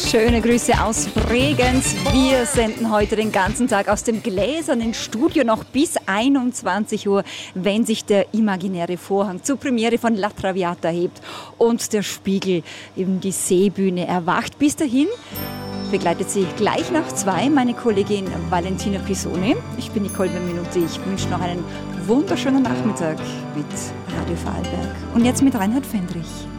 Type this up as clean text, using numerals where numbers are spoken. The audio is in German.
Schöne Grüße aus Bregenz. Wir senden heute den ganzen Tag aus dem gläsernen Studio noch bis 21 Uhr, wenn sich der imaginäre Vorhang zur Premiere von La Traviata hebt und der Spiegel in die Seebühne erwacht. Bis dahin begleitet sie gleich nach 2 meine Kollegin Valentina Pisoni. Ich bin Nicole Benvenuti. Ich wünsche noch einen wunderschönen Nachmittag mit Radio Vorarlberg. Und jetzt mit Reinhard Fendrich.